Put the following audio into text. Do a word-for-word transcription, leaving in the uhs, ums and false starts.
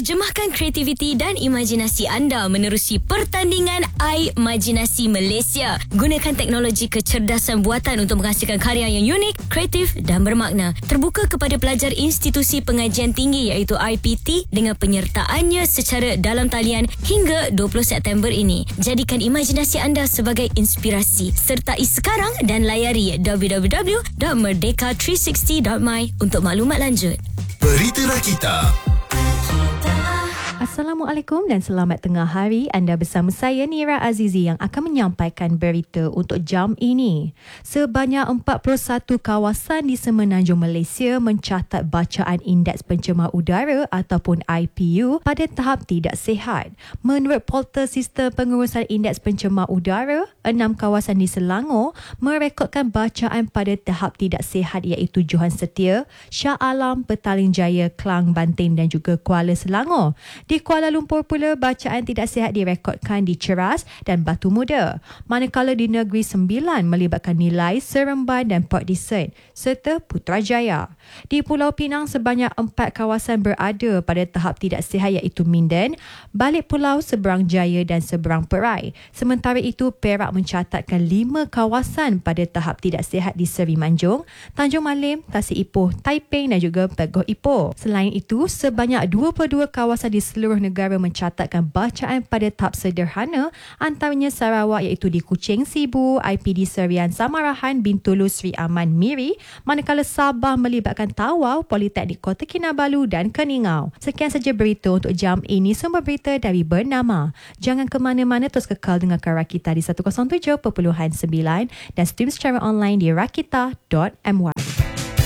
Terjemahkan kreativiti dan imajinasi anda menerusi pertandingan iMajinasi Malaysia. Gunakan teknologi kecerdasan buatan untuk menghasilkan karya yang unik, kreatif dan bermakna. Terbuka kepada pelajar institusi pengajian tinggi iaitu I P T dengan penyertaannya secara dalam talian hingga dua puluh September ini. Jadikan imajinasi anda sebagai inspirasi. Sertai sekarang dan layari w w w dot merdeka tiga enam nol dot my untuk maklumat lanjut. Berita Rakita. Assalamualaikum dan selamat tengah hari. Anda bersama saya Nira Azizi yang akan menyampaikan berita untuk jam ini. Sebanyak empat puluh satu kawasan di semenanjung Malaysia mencatat bacaan Indeks Pencemar Udara ataupun I P U pada tahap tidak sihat. Menurut Portal Sistem Pengurusan Indeks Pencemar Udara, enam kawasan di Selangor merekodkan bacaan pada tahap tidak sihat iaitu Johan Setia, Shah Alam, Petaling Jaya, Klang, Banting dan juga Kuala Selangor. Di Kuala Lumpur pula, bacaan tidak sihat direkodkan di Ceras dan Batu Muda. Manakala di Negeri Sembilan melibatkan Nilai, Seremban dan Port Dickson serta Putrajaya. Di Pulau Pinang, sebanyak empat kawasan berada pada tahap tidak sihat iaitu Minden, Balik Pulau, Seberang Jaya dan Seberang Perai. Sementara itu, Perak mencatatkan lima kawasan pada tahap tidak sihat di Seri Manjung, Tanjung Malim, Tasik Ipoh, Taiping dan juga Pegoh Ipoh. Selain itu, sebanyak dua puluh dua kawasan di seluruh negara mencatatkan bacaan pada tahap sederhana, antaranya Sarawak iaitu di Kuching, Sibu, I P D Serian, Samarahan, Bintulu, Sri Aman, Miri, manakala Sabah melibatkan Tawau, Politeknik Kota Kinabalu dan Keningau. Sekian saja berita untuk jam ini, sumber berita dari Bernama. Jangan ke mana-mana, terus kekal dengarkan Rakita di seratus tujuh perpuluhan sembilan dan stream secara online di rakita dot my.